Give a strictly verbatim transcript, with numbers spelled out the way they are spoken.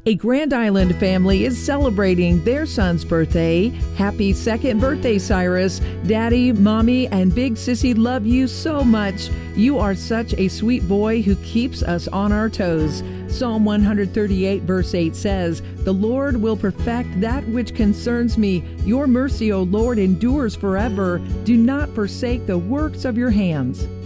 A Grand Island family is celebrating their son's birthday. Happy second birthday, Cyrus. Daddy, Mommy, and Big Sissy love you so much. You are such a sweet boy who keeps us on our toes. Psalm one thirty-eight verse eight says, "The Lord will perfect that which concerns me. Your mercy, O Lord, endures forever. Do not forsake the works of your hands."